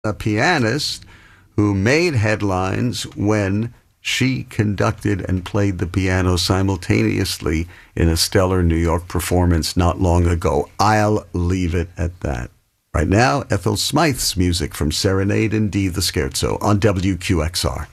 a pianist who made headlines when she conducted and played the piano simultaneously in a stellar New York performance not long ago. I'll leave it at that. Right now, Ethel Smythe's music from Serenade in D, the Scherzo on WQXR.